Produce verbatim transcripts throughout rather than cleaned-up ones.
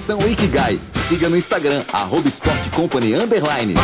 Missão Ikigai. Siga no Instagram, arroba Sport Company Underline.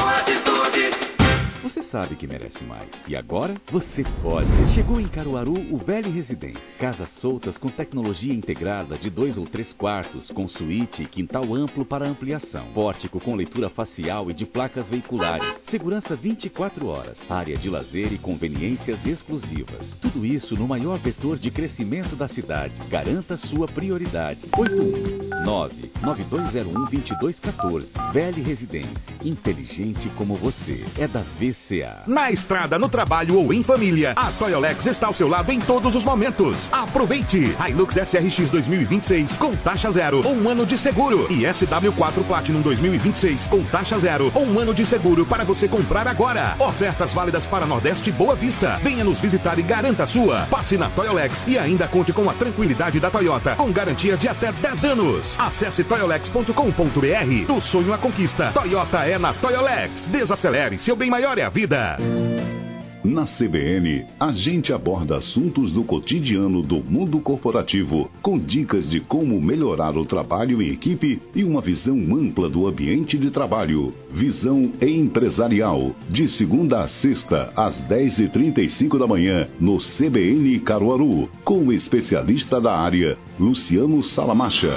Você sabe que merece mais. E agora, você pode. Chegou em Caruaru o Velho Residência. Casas soltas com tecnologia integrada de dois ou três quartos, com suíte e quintal amplo para ampliação. Pórtico com leitura facial e de placas veiculares. Segurança vinte e quatro horas. Área de lazer e conveniências exclusivas. Tudo isso no maior vetor de crescimento da cidade. Garanta sua prioridade. oito um nove nove dois zero um dois dois um quatro. Velho Residência. Inteligente como você. É da V C A. Na estrada, no trabalho ou em família, a Toyolex está ao seu lado em todos os momentos. Aproveite! Hilux S R X dois mil e vinte e seis com taxa zero ou um ano de seguro. E S W quatro Platinum dois mil e vinte e seis com taxa zero ou um ano de seguro para você comprar agora. Ofertas válidas para Nordeste e Boa Vista. Venha nos visitar e garanta a sua. Passe na Toyolex e ainda conte com a tranquilidade da Toyota, com garantia de até dez anos. Acesse toyolex ponto com ponto b r. Do sonho à conquista. Toyota é na Toyolex. Desacelere, seu bem maior é a vida. Na C B N, a gente aborda assuntos do cotidiano do mundo corporativo, com dicas de como melhorar o trabalho em equipe e uma visão ampla do ambiente de trabalho. Visão Empresarial, de segunda a sexta, às dez e trinta e cinco da manhã, no C B N Caruaru, com o especialista da área, Luciano Salamacha.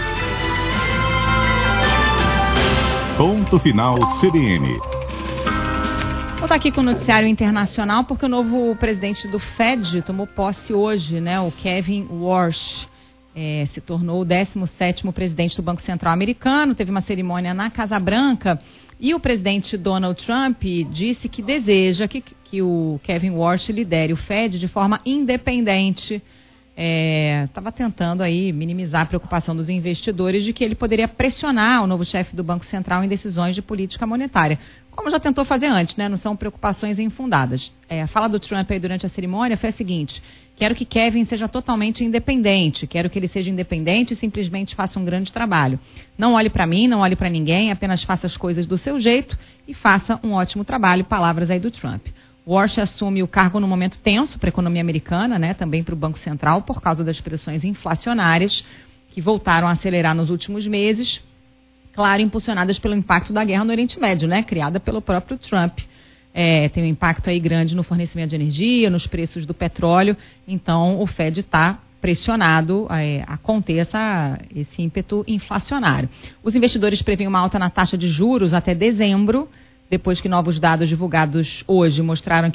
Ponto final C B N. Vou estar aqui com o noticiário internacional porque o novo presidente do Fed tomou posse hoje, né? O Kevin Warsh é, se tornou o décimo sétimo presidente do Banco Central americano. Teve uma cerimônia na Casa Branca e o presidente Donald Trump disse que deseja que, que o Kevin Warsh lidere o Fed de forma independente. Estava é, tentando aí minimizar a preocupação dos investidores de que ele poderia pressionar o novo chefe do Banco Central em decisões de política monetária, como já tentou fazer antes, né? Não são preocupações infundadas. É, a fala do Trump aí durante a cerimônia foi a seguinte: quero que Kevin seja totalmente independente, quero que ele seja independente e simplesmente faça um grande trabalho. Não olhe para mim, não olhe para ninguém, apenas faça as coisas do seu jeito e faça um ótimo trabalho. Palavras aí do Trump. Warsh assume o cargo num momento tenso para a economia americana, né, também para o Banco Central, por causa das pressões inflacionárias que voltaram a acelerar nos últimos meses, claro, impulsionadas pelo impacto da guerra no Oriente Médio, né, criada pelo próprio Trump. É, tem um impacto aí grande no fornecimento de energia, nos preços do petróleo, então o Fed está pressionado é, a conter essa, esse ímpeto inflacionário. Os investidores prevêem uma alta na taxa de juros até dezembro, depois que novos dados divulgados hoje mostraram que